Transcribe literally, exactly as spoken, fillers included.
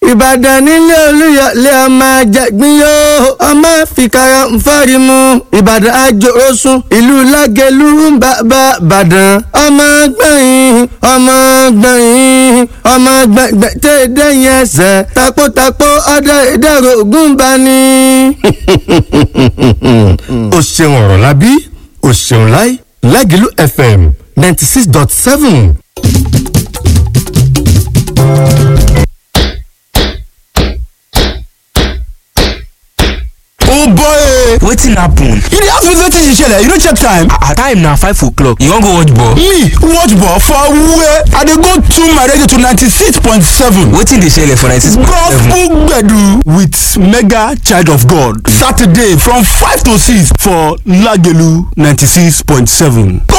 Ìbàdàn nílé Olúyọ̀lé ọmọ Àjàgbín yóò ọmọ fìkàrà ń fọ́rí mu. Ìbàdàn àjòrósùn ìlú Lágẹ̀lú ń bàbá Ìbàdàn ọmọ gbẹ̀yìn ọmọ gbẹ̀yìn ọmọ gbẹ̀gbẹ̀ tẹ́ dẹ́yìn ẹsẹ̀ takótakó ọdẹ ìdẹ̀rọ̀ ògùn bá ní. O ṣeun ọ̀rọ̀ lábí o ṣeun láì Lágẹ̀lú F M ninety six dot seven. Oh boy! Wetin happen? You dey ask me wetin dey shele, you no check time? Ah, time na five o'clock. You wan go watch ball? Me watch ball for where? I dey go tune my radio to ninety-six point seven. Wetin dey shele for ninety-six point seven? Gospel gbedu with Mega Child of God. Saturday from five to six for Lágẹ̀lú ninety-six point seven.